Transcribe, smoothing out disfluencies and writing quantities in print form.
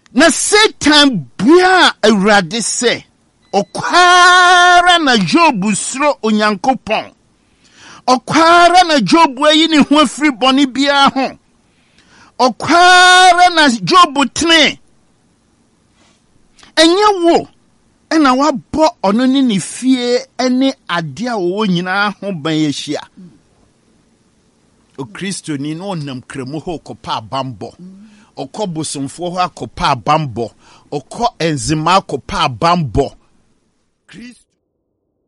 Na Satan bua awurade se okwara na Job suro onyankopɔn. Okwara na Job ayi ne ho afiri bɔne bia ho. Okwara na Job tene. Enye wo ena wabɔ ɔno ne ne fie ene ade a wo nyina ho ban yɛhyia. O Kristo ni no nam kremu ho kopa bambo. Okɔ bosomfo ho akopa bambo. Okɔ enzima akopa bambo. Kristo